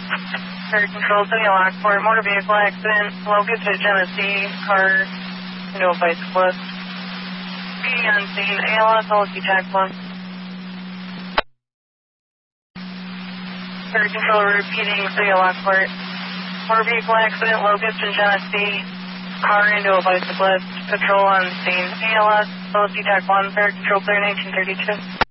Air Control, City of Lockport, motor vehicle accident, Locust to Genesee, car into a bicyclist. Being on scene, ALS, LC Jack 1. Air Control repeating, City of Lockport. Motor vehicle accident, Locust in Genesee, car into a bicyclist, patrol on scene, ALS, LC Jack 1, Air Control clear 1932.